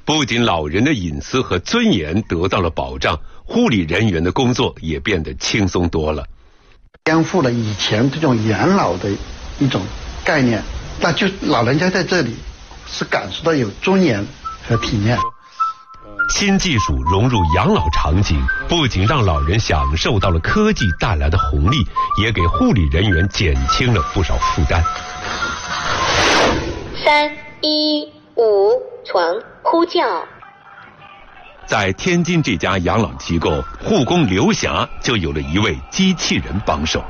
不仅老人的隐私和尊严得到了保障，护理人员的工作也变得轻松多了。 颠覆了以前这种养老的一种概念，那就老人家在这里是感受到有尊严和体面。 新技术融入养老场景，不仅让老人享受到了科技带来的红利，也给护理人员减轻了不少负担。 3、1、5，床呼叫。 在天津这家养老机构，护工刘霞就有了一位机器人帮手。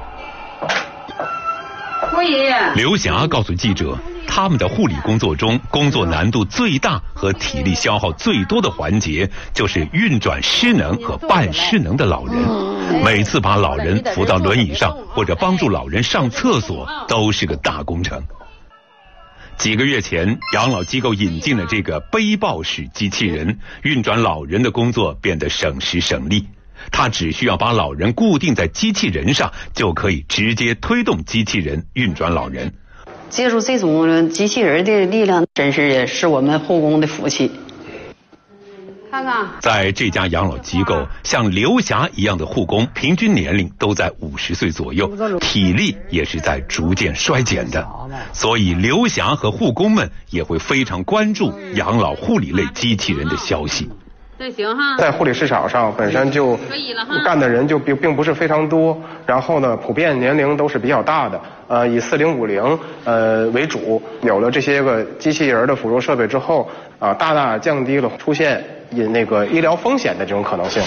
刘霞告诉记者，他们的护理工作中，工作难度最大和体力消耗最多的环节就是运转失能和半失能的老人。每次把老人扶到轮椅上，或者帮助老人上厕所，都是个大工程。几个月前，养老机构引进了这个背抱式机器人，运转老人的工作变得省时省力。他只需要把老人固定在机器人上，就可以直接推动机器人运转老人。 借助这种机器人的力量，真是也是我们护工的福气。看看， 在这家养老机构，像刘霞一样的护工，平均年龄都在50岁左右，体力也是在逐渐衰减的。所以刘霞和护工们也会非常关注养老护理类机器人的消息。 这行哈， 在护理市场上本身就干的人就并不是非常多，然后呢，普遍年龄都是比较大的，以40、50为主。有了这些个机器人的辅助设备之后，大大降低了出现医疗风险的这种可能性。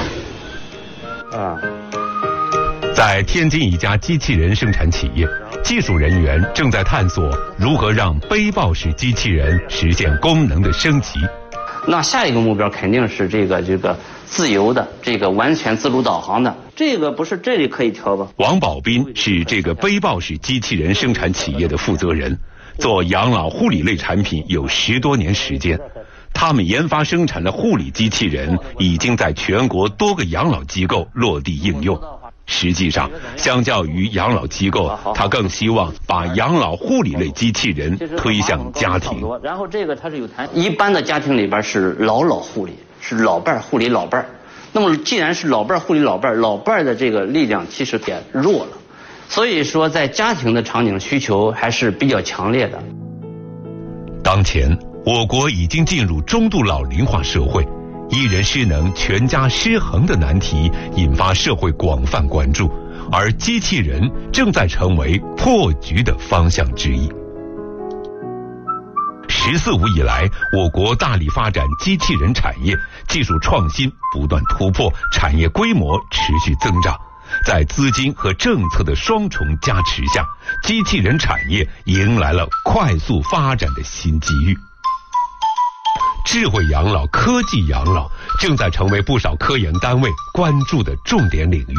在天津一家机器人生产企业，技术人员正在探索如何让背抱式机器人实现功能的升级。 那下一个目标肯定是这个自由的，完全自主导航的，这个不是这里可以调吧？ 王宝斌是这个背抱式机器人生产企业的负责人，做养老护理类产品有10多年时间。他们研发生产的护理机器人已经在全国多个养老机构落地应用。实际上，相较于养老机构，他更希望把养老护理类机器人推向家庭。 然后这个它是有弹，一般的家庭里边是老护理，是老伴护理老伴。那么既然是老伴护理老伴，老伴的这个力量其实也弱了，所以说在家庭的场景需求还是比较强烈的。 当前，我国已经进入中度老龄化社会。一人失能全家失衡的难题引发社会广泛关注，而机器人正在成为破局的方向之一。14五以来，我国大力发展机器人产业，技术创新不断突破，产业规模持续增长。在资金和政策的双重加持下，机器人产业迎来了快速发展的新机遇。智慧养老、科技养老正在成为不少科研单位关注的重点领域。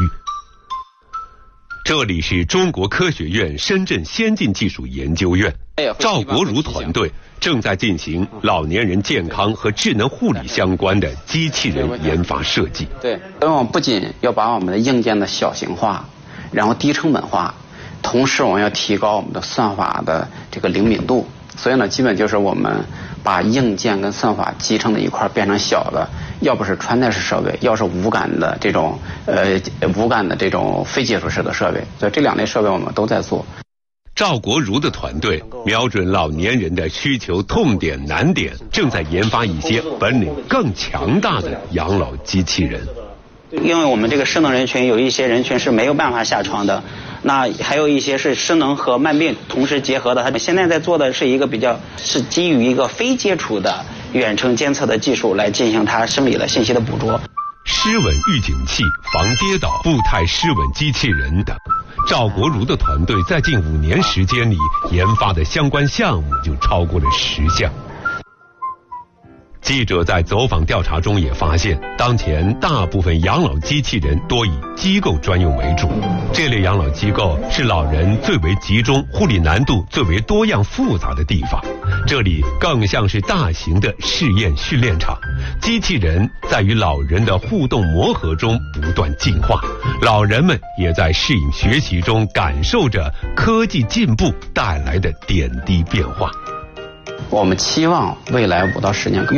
这里是中国科学院深圳先进技术研究院，赵国儒团队正在进行老年人健康和智能护理相关的机器人研发设计。 对，我们不仅要把我们的硬件的小型化，然后低成本化，同时我们要提高我们的算法的这个灵敏度。所以呢，基本就是我们把硬件跟算法集成的一块变成小的，要不是穿戴式设备，要是无感的这种非接触式的设备，所以这2类设备我们都在做。 赵国儒的团队瞄准老年人的需求痛点难点，正在研发一些本领更强大的养老机器人。 因为我们这个失能人群有一些人群是没有办法下床的，那还有一些是失能和慢病同时结合的。他们现在在做的是一个是基于一个非接触的远程监测的技术来进行它生理的信息的捕捉。 失稳预警器、防跌倒、步态失稳机器人等，赵国儒的团队在近5年时间里研发的相关项目就超过了10项。记者在走访调查中也发现，当前大部分养老机器人多以机构专用为主，这类养老机构是老人最为集中、护理难度最为多样复杂的地方，这里更像是大型的试验训练场。机器人在与老人的互动磨合中不断进化，老人们也在适应学习中感受着科技进步带来的点滴变化。 我们期望未来5到10年